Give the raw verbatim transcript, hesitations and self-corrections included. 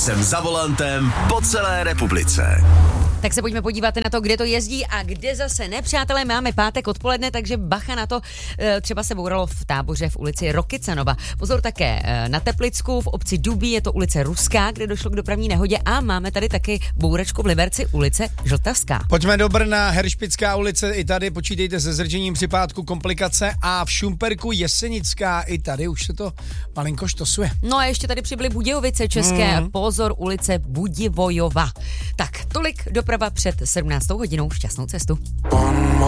jsem za volantem po celé republice. Tak se pojďme podívat na to, kde to jezdí a kde zase ne. Přátelé, máme pátek odpoledne, takže bacha na to. Třeba se bouralo v Táboře v ulici Rokycanova. Pozor také na Teplicku, v obci Dubí, je to ulice Ruská, kde došlo k dopravní nehodě, a máme tady taky bouračku v Liberci, ulice Žltavská. Pojďme do Brna, Heršpická ulice, i tady počítejte se zdržením připátku, komplikace, a v Šumperku Jesenická, i tady už se to malinko štosuje. No a ještě tady přibyly Budějovice české, mm. pozor, ulice Budivojova. Tak, tolik doprava před sedmnáctou hodinou, šťastnou cestu.